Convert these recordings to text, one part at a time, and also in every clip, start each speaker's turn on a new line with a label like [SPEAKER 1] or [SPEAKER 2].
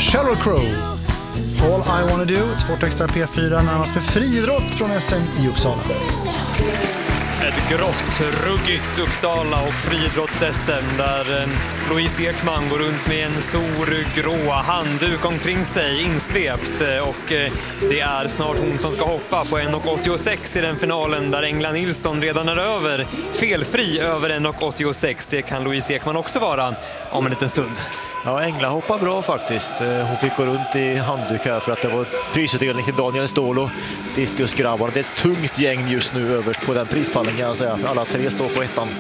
[SPEAKER 1] Sheryl Crow. All I Wanna Do, Sportextra P4, närmast med friidrott från SM i Uppsala.
[SPEAKER 2] Ett grått, ruggigt Uppsala och friidrotts-SM där Louise Ekman går runt med en stor grå handduk omkring sig, insvept. Och det är snart hon som ska hoppa på 1,86 i den finalen där Engla Nilsson redan är över. Felfri över 1,86. Det kan Louise Ekman också vara om en liten stund.
[SPEAKER 3] Ja, Engla hoppar bra faktiskt. Hon fick gå runt i handduk här för att det var prisutdelning till Daniel Ståhl och diskusgrabbarna. Det är ett tungt gäng just nu överst på den prispallen kan jag säga. Alla tre står på ettan.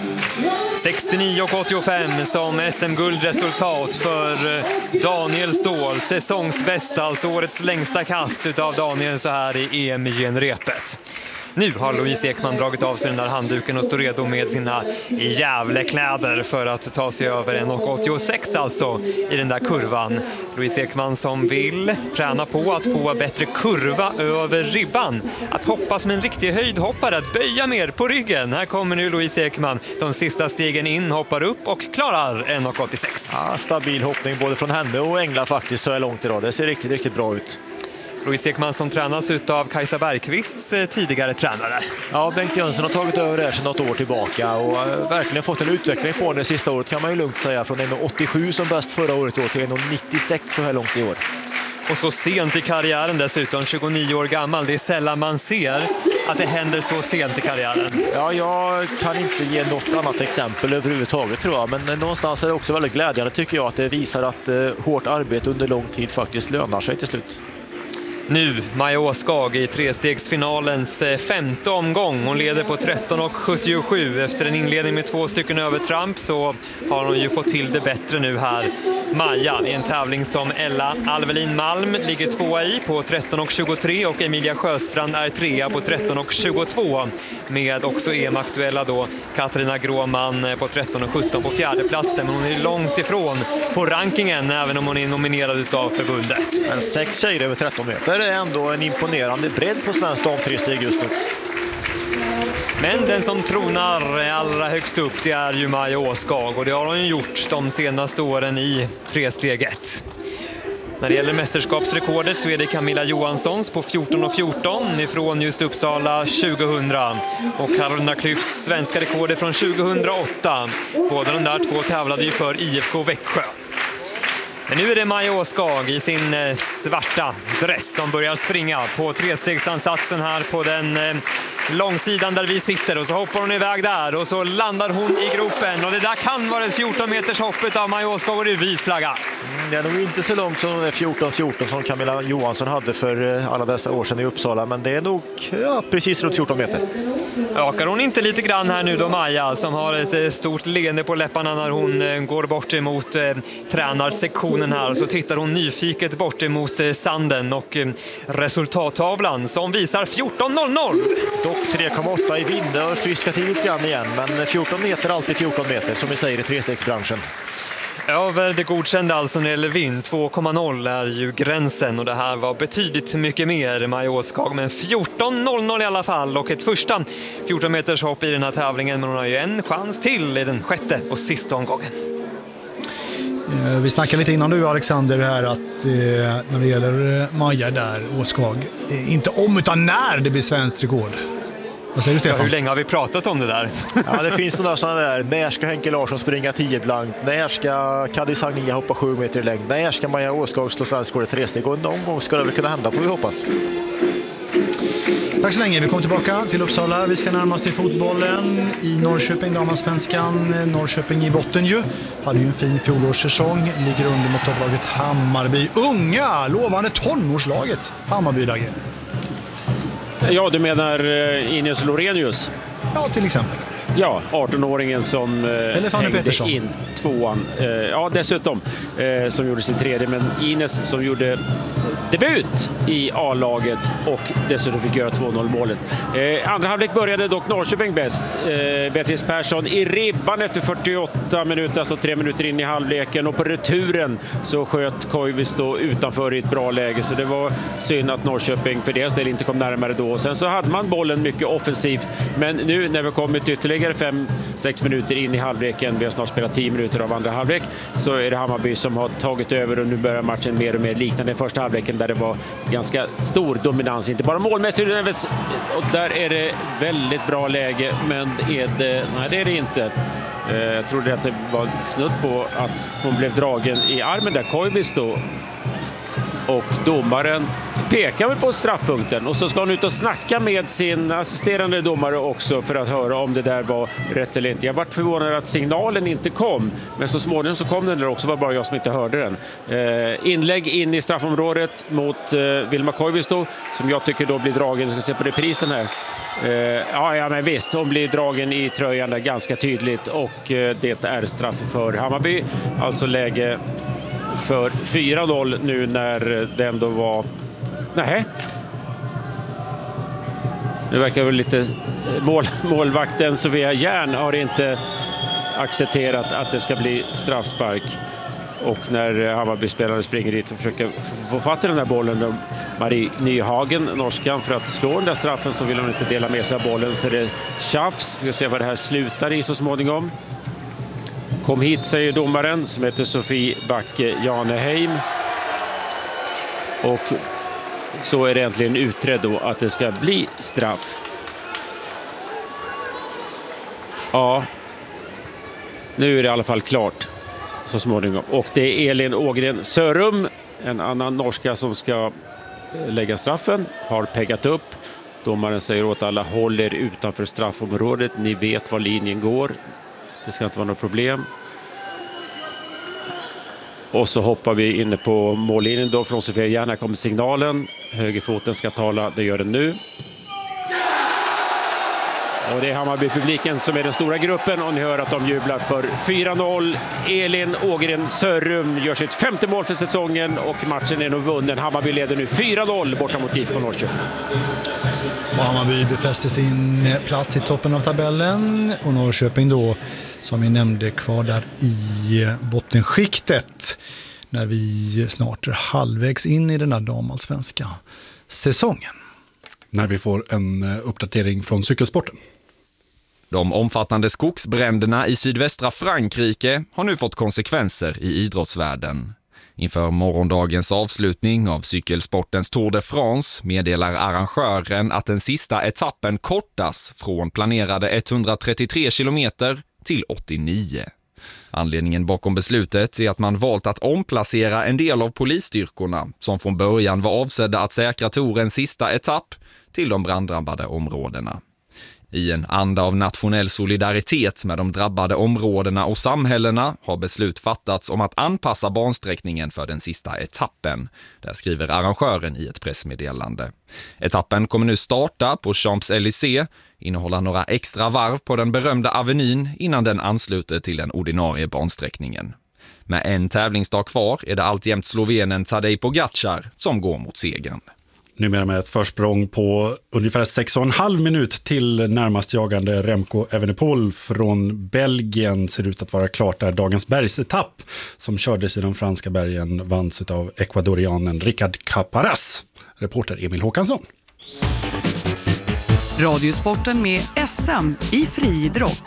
[SPEAKER 2] 69,85 som SM-guldresultat för Daniel Ståhl. Säsongsbästa, alltså årets längsta kast utav Daniel så här i EM i genrepet. Nu har Louise Ekman dragit av sig den där handduken och står redo med sina jävlekläder för att ta sig över 1,86 alltså i den där kurvan. Louise Ekman som vill träna på att få bättre kurva över ribban. Att hoppa som en riktig höjdhoppare, att böja mer på ryggen. Här kommer nu Louise Ekman. De sista stegen in, hoppar upp och klarar 1,86.
[SPEAKER 3] Ja, stabil hoppning både från henne och Engla faktiskt så är långt idag. Det ser riktigt, riktigt bra ut.
[SPEAKER 2] Louise Ekman som tränas av Kajsa Bergqvists tidigare tränare.
[SPEAKER 3] Ja, Bengt Jönsson har tagit över det här sedan något år tillbaka och verkligen fått en utveckling på det sista året kan man ju lugnt säga. Från 1,87 som bäst förra året då till 1,96 så här långt i år.
[SPEAKER 2] Och så sent i karriären dessutom, 29 år gammal. Det är sällan man ser att det händer så sent i karriären.
[SPEAKER 3] Ja, jag kan inte ge något annat exempel överhuvudtaget tror jag. Men någonstans är det också väldigt glädjande tycker jag att det visar att hårt arbete under lång tid faktiskt lönar sig till slut.
[SPEAKER 2] Nu Maja Åskag i trestegsfinalens femte omgång. Hon leder på 13,77. Efter en inledning med 2 stycken övertramp så har hon ju fått till det bättre nu här. Maja i en tävling som Ella Alvelin Malm ligger 2 i på 13,23 och Emilia Sjöstrand är 3 på 13,22. Med också EM-aktuella då Katarina Gråman på 13,17 på fjärde platsen. Men hon är långt ifrån på rankingen även om hon är nominerad utav förbundet.
[SPEAKER 3] Men 6 tjejer över 13 meter är ändå en imponerande bredd på svensk damtresteg just nu.
[SPEAKER 2] Men den som tronar allra högst upp det är ju Maja Åskag och det har hon ju gjort de senaste åren i tresteget. När det gäller mästerskapsrekordet så är det Camilla Johanssons på 14,14 ifrån just Uppsala 2000 och Carolina Klüfts svenska rekord är från 2008. Båda de där två tävlade ju för IFK Växjö. Men nu är det Maja Åskag i sin svarta dress som börjar springa på trestegsansatsen här på den långsidan där vi sitter och så hoppar hon iväg där och så landar hon i gropen och det där kan vara ett 14 meters hoppet av Maja Åskag och det är vit flagga.
[SPEAKER 3] Det är nog inte så långt som det 14-14 som Camilla Johansson hade för alla dessa år sedan i Uppsala men det är nog precis runt 14 meter.
[SPEAKER 2] Ökar hon inte lite grann här nu då Maja som har ett stort leende på läpparna när hon går bort emot tränarsektionen här så tittar hon nyfiket bort emot sanden och resultattavlan som visar 14.00.
[SPEAKER 3] Dock 3,8 i vind och friska till lite grann igen men 14 meter alltid 14 meter som vi säger i trestegsbranschen.
[SPEAKER 2] Över det godkända alltså när det gäller vind, 2,0 är ju gränsen och det här var betydligt mycket mer Maja Åskag men 14.00 i alla fall och ett första 14 meters hopp i den här tävlingen men hon har ju en chans till i den sjätte och sista omgången.
[SPEAKER 1] Vi snackade lite innan du Alexander här att när det gäller Maja där, Åskag, inte om utan när det blir svenskt rekord. Vad säger du Stefan?
[SPEAKER 2] Hur länge har vi pratat om det där?
[SPEAKER 3] Ja, det finns några sådana där. När ska Henke Larsson springa 10 blankt? När ska Kadis Agnia hoppa 7 meter i längd? När ska Maja Åskag slå svensk rekord i tresteg? Och någon gång ska det väl kunna hända får vi hoppas.
[SPEAKER 1] Tack så länge. Vi kommer tillbaka till Uppsala. Vi ska närmast till fotbollen i Norrköping, damallsvenskan. Norrköping i botten ju. Hade ju en fin fjolårssäsong. Ligger under mot topplaget Hammarby. Unga, lovande tonårslaget Hammarby Dagge.
[SPEAKER 4] Ja, du menar Ines Lorenius?
[SPEAKER 1] Ja, till exempel.
[SPEAKER 4] Ja, 18-åringen som hängde in tvåan. Ja, dessutom som gjorde sin tredje. Men Ines som gjorde debut i A-laget och dessutom fick göra 2-0-målet. Andra halvlek började dock Norrköping bäst. Beatrice Persson i ribban efter 48 minuter, alltså 3 minuter in i halvleken. Och på returen så sköt Koivisto utanför i ett bra läge. Så det var synd att Norrköping för deras del inte kom närmare då. Sen så hade man bollen mycket offensivt. Men nu när vi kommit ytterligare ytterligare 5-6 minuter in i halvleken, vi har snart spelat 10 minuter av andra halvlek, så är det Hammarby som har tagit över och nu börjar matchen mer och mer liknande den första halvleken där det var ganska stor dominans, inte bara målmässigt, och där är det väldigt bra läge, men nej, det är det inte. Jag trodde att det var snudd på att hon blev dragen i armen där, Koivisto. Och domaren pekar väl på straffpunkten och så ska hon ut och snacka med sin assisterande domare också för att höra om det där var rätt eller inte. Jag var förvånad att signalen inte kom, men så småningom så kom den där också, var bara jag som inte hörde den. Inlägg in i straffområdet mot Vilma Koivisto, som jag tycker då blir dragen. Vi ska se på reprisen här. Ja, men visst, hon blir dragen i tröjan där ganska tydligt och det är straff för Hammarby. Alltså läge för 4-0 nu när det ändå var... Nej. Nu verkar väl lite... Målvakten Sofia Järn har inte accepterat att det ska bli straffspark. Och när Hammarby-spelare springer dit och försöker få fatt i den här bollen, Marie Nyhagen, norskan, för att slå den där straffen, så vill hon inte dela med sig av bollen. Så är det tjafs. Vi ska se vad det här slutar i så småningom. Kom hit, säger domaren, som heter Sofie Backe Janeheim. Och så är det äntligen utredd då att det ska bli straff. Ja, nu är det i alla fall klart så småningom. Och det är Elin Ågren Sörum, en annan norska som ska lägga straffen, har peggat upp. Domaren säger åt alla, håll er utanför straffområdet, ni vet var linjen går. Det ska inte vara något problem. Och så hoppar vi inne på mållinjen då från Sofia Järn. Här kommer signalen. Högerfoten ska tala, det gör den nu. Och det är Hammarby-publiken som är den stora gruppen och ni hör att de jublar för 4-0. Elin Ågren Sörum gör sitt 5:e mål för säsongen och matchen är nog vunnen. Hammarby leder nu 4-0 borta mot IFK Norrköping.
[SPEAKER 1] Och Hammarby befäster sin plats i toppen av tabellen och Norrköping då, som vi nämnde, kvar där i bottenskiktet när vi snart är halvvägs in i den här damallsvenska säsongen.
[SPEAKER 5] När vi får en uppdatering från cykelsporten.
[SPEAKER 6] De omfattande skogsbränderna i sydvästra Frankrike har nu fått konsekvenser i idrottsvärlden. Inför morgondagens avslutning av cykelsportens Tour de France meddelar arrangören att den sista etappen kortas från planerade 133 kilometer till 89. Anledningen bakom beslutet är att man valt att omplacera en del av polisstyrkorna som från början var avsedda att säkra Tourens sista etapp till de branddrabbade områdena. I en anda av nationell solidaritet med de drabbade områdena och samhällena har beslut fattats om att anpassa bansträckningen för den sista etappen. Där skriver arrangören i ett pressmeddelande. Etappen kommer nu starta på Champs-Élysées, innehålla några extra varv på den berömda avenyn innan den ansluter till den ordinarie bansträckningen. Med en tävlingsdag kvar är det alltjämt slovenen Tadej Pogačar som går mot segern.
[SPEAKER 5] Numera med ett försprång på ungefär 6,5 minut till närmast jagande Remco Evenepoel från Belgien ser ut att vara klart där. Dagens bergsetapp som kördes i de franska bergen vanns av ekvadorianen Ricard Caparaz. Reporter Emil Håkansson.
[SPEAKER 7] Radiosporten med SM i friidrott.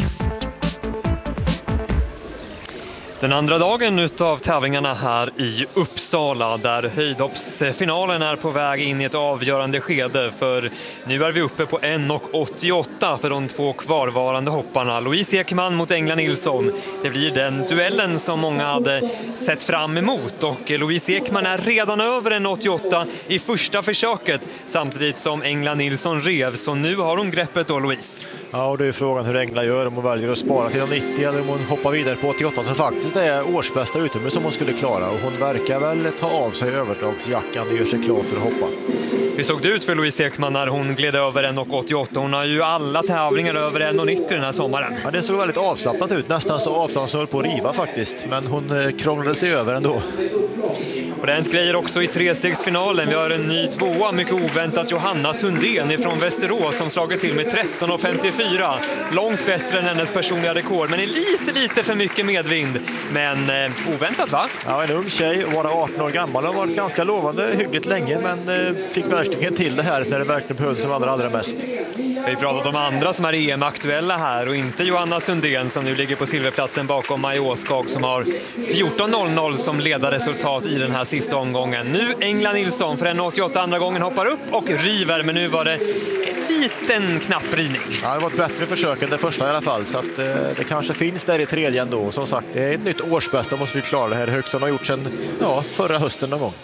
[SPEAKER 2] Den andra dagen utav tävlingarna här i Uppsala där höjdhoppsfinalen är på väg in i ett avgörande skede, för nu är vi uppe på 1,88 för de två kvarvarande hopparna. Louise Ekman mot Engla Nilsson. Det blir den duellen som många hade sett fram emot och Louise Ekman är redan över 1,88 i första försöket samtidigt som Engla Nilsson rev, så nu har hon greppet då, Louise.
[SPEAKER 3] Ja, och det är frågan hur Engla gör, om hon väljer att spara till 90 eller om hon hoppar vidare på 88 som faktiskt är årsbästa utomhus som hon skulle klara, och hon verkar väl ta av sig överdragsjackan och gör sig klar för att hoppa.
[SPEAKER 2] Hur såg det ut för Louise Ekman när hon gled över 1,88? Hon har ju alla tävlingar över 1,90 den här sommaren.
[SPEAKER 3] Ja, det såg väldigt avslappnat ut, nästan så avslappnat på att riva faktiskt, men hon krånglade sig över ändå.
[SPEAKER 2] Och det har hänt grejer också i trestegsfinalen. Vi har en ny tvåa, mycket oväntat, Johanna Sundén ifrån Västerås som slagit till med 13,54. Långt bättre än hennes personliga rekord, men är lite för mycket medvind. Men oväntat, va?
[SPEAKER 3] Ja, en ung tjej, bara 18 år gammal, har varit ganska lovande hyggligt länge, men fick verkligen till det här när det verkligen behövdes som allra mest.
[SPEAKER 2] Vi har pratat om andra som är EM-aktuella här och inte Johanna Sundén som nu ligger på silverplatsen bakom Maja Åskag som har 14.00 som ledarresultat i den här sista omgången. Nu Engla Nilsson för 1,88 andra gången hoppar upp och river, men nu var det en liten knapp rivning.
[SPEAKER 3] Ja, det var ett bättre försök än det första i alla fall, så att det kanske finns där i tredje ändå. Som sagt, det är ett nytt årsbästa, måste vi klara det här. Högst hon har gjort sedan förra hösten någon gång.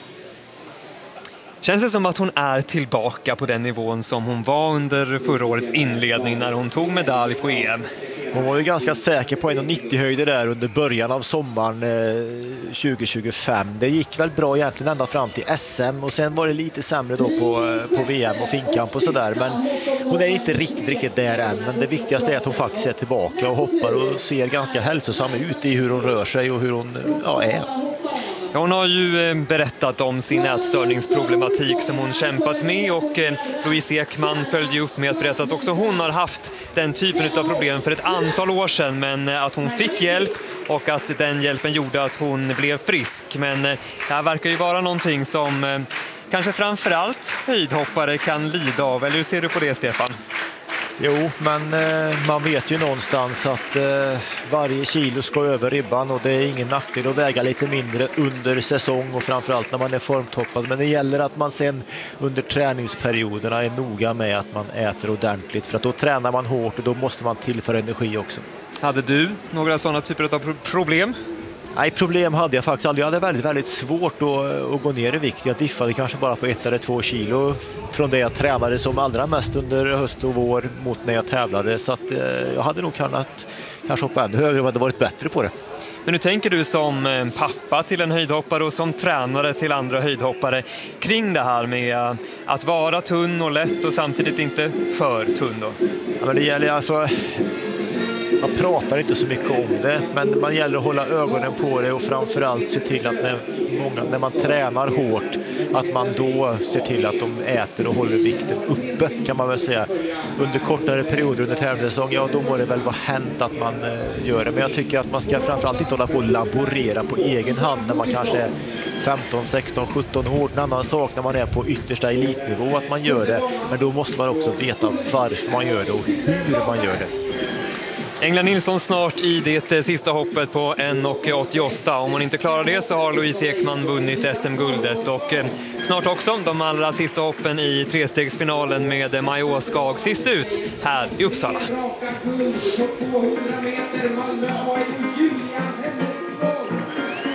[SPEAKER 2] Känns det som att hon är tillbaka på den nivån som hon var under förra årets inledning när hon tog medalj på EM?
[SPEAKER 3] Hon var ju ganska säker på 1,90 höjder där under början av sommaren 2025. Det gick väl bra egentligen ända fram till SM och sen var det lite sämre då på VM och finkamp och sådär. Men hon är inte riktigt där än. Men det viktigaste är att hon faktiskt är tillbaka och hoppar och ser ganska hälsosam ut i hur hon rör sig och hur hon är.
[SPEAKER 2] Hon har ju berättat om sin ätstörningsproblematik som hon kämpat med och Louise Ekman följde upp med att berätta att också hon har haft den typen av problem för ett antal år sedan, men att hon fick hjälp och att den hjälpen gjorde att hon blev frisk. Men det här verkar ju vara någonting som kanske framförallt höjdhoppare kan lida av. Eller hur ser du på det, Stefan?
[SPEAKER 3] Jo, men man vet ju någonstans att varje kilo ska över ribban och det är ingen nackdel att väga lite mindre under säsong och framförallt när man är formtoppad. Men det gäller att man sen under träningsperioderna är noga med att man äter ordentligt, för att då tränar man hårt och då måste man tillföra energi också.
[SPEAKER 2] Hade du några sådana typer av problem?
[SPEAKER 3] Nej, problem hade jag faktiskt aldrig. Jag hade väldigt svårt att gå ner i vikt. Jag diffade kanske bara på 1 eller 2 kilo från det jag tränade som allra mest under höst och vår mot när jag tävlade. Så att jag hade nog kunnat kanske hoppa ännu högre och hade varit bättre på det.
[SPEAKER 2] Men hur tänker du som pappa till en höjdhoppare och som tränare till andra höjdhoppare kring det här med att vara tunn och lätt och samtidigt inte för tunn då?
[SPEAKER 3] Ja, men det gäller alltså... Man pratar inte så mycket om det, men man gäller att hålla ögonen på det och framförallt se till att när man tränar hårt att man då ser till att de äter och håller vikten uppe, kan man väl säga. Under kortare perioder under tävlingssäsong, då må det väl vara hänt att man gör det. Men jag tycker att man ska framförallt inte hålla på att laborera på egen hand när man kanske är 15, 16, 17 år. En annan sak när man är på yttersta elitnivå att man gör det, men då måste man också veta varför man gör det och hur man gör det.
[SPEAKER 2] Engla Nilsson snart i det sista hoppet på 1,88. Om hon inte klarar det så har Louise Ekman vunnit SM-guldet. Och snart också de allra sista hoppen i trestegsfinalen med Maja Åskag sist ut här i Uppsala.